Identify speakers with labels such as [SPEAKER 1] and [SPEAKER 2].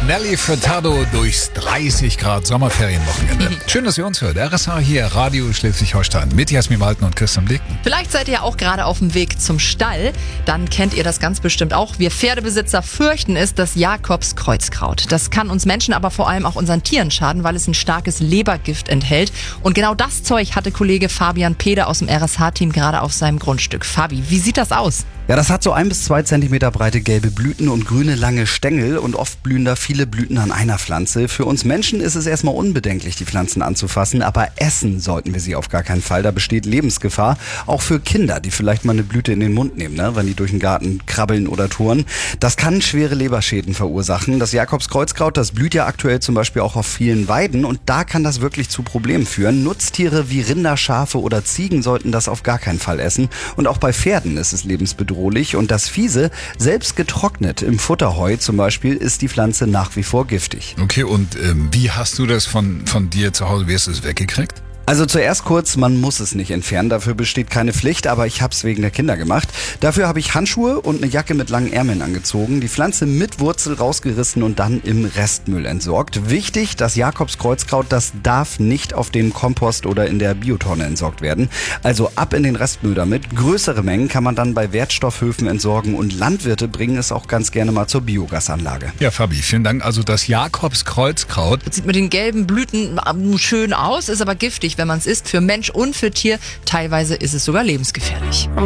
[SPEAKER 1] Nelly Furtado durchs 30 Grad Sommerferienwochenende. Schön, dass ihr uns hört. RSH hier, Radio Schleswig-Holstein mit Jasmin Walten und Christian Blicken.
[SPEAKER 2] Vielleicht seid ihr auch gerade auf dem Weg zum Stall. Dann kennt ihr das ganz bestimmt auch. Wir Pferdebesitzer fürchten es, das Jakobskreuzkraut. Das kann uns Menschen, aber vor allem auch unseren Tieren schaden, weil es ein starkes Lebergift enthält. Und genau das Zeug hatte Kollege Fabian Peder aus dem RSH-Team gerade auf seinem Grundstück. Fabi, wie sieht das aus?
[SPEAKER 3] Ja, das hat so 1 bis 2 Zentimeter breite gelbe Blüten und grüne lange Stängel und oft blühen da viele Blüten an einer Pflanze. Für uns Menschen ist es erstmal unbedenklich, die Pflanzen anzufassen, aber essen sollten wir sie auf gar keinen Fall. Da besteht Lebensgefahr, auch für Kinder, die vielleicht mal eine Blüte in den Mund nehmen, wenn die durch den Garten krabbeln oder touren. Das kann schwere Leberschäden verursachen. Das Jakobskreuzkraut, das blüht ja aktuell zum Beispiel auch auf vielen Weiden und da kann das wirklich zu Problemen führen. Nutztiere wie Rinder, Schafe oder Ziegen sollten das auf gar keinen Fall essen und auch bei Pferden ist es lebensbedrohlich. Und das Fiese, selbst getrocknet im Futterheu zum Beispiel, ist die Pflanze nach wie vor giftig.
[SPEAKER 1] Okay, und wie hast du das von dir zu Hause, wie hast du es weggekriegt?
[SPEAKER 3] Also zuerst kurz, man muss es nicht entfernen, dafür besteht keine Pflicht, aber ich habe es wegen der Kinder gemacht. Dafür habe ich Handschuhe und eine Jacke mit langen Ärmeln angezogen, die Pflanze mit Wurzel rausgerissen und dann im Restmüll entsorgt. Wichtig, das Jakobskreuzkraut, das darf nicht auf dem Kompost oder in der Biotonne entsorgt werden. Also ab in den Restmüll damit. Größere Mengen kann man dann bei Wertstoffhöfen entsorgen und Landwirte bringen es auch ganz gerne mal zur Biogasanlage.
[SPEAKER 1] Ja, Fabi, vielen Dank. Also das Jakobskreuzkraut.
[SPEAKER 2] Das sieht mit den gelben Blüten schön aus, ist aber giftig, wenn man es isst, für Mensch und für Tier. Teilweise ist es sogar lebensgefährlich.